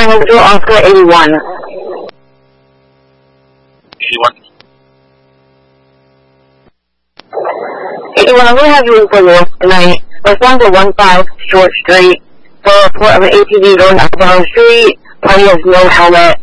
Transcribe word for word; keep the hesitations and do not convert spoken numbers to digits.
Tango to Oscar eighty-one. eighty-one. eighty-one, I'm going to have you in for this tonight. Respond to one five Short Street for a report of an A T V going up down the street. Party has no helmet.